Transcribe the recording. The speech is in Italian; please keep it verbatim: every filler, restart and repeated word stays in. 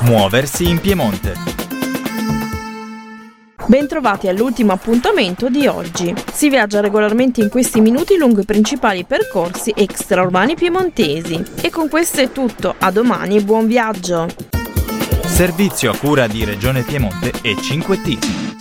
Muoversi in Piemonte. Bentrovati all'ultimo appuntamento di oggi. Si viaggia regolarmente in questi minuti lungo i principali percorsi extraurbani piemontesi. E con questo è tutto. A domani e buon viaggio! Servizio a cura di Regione Piemonte e cinque T.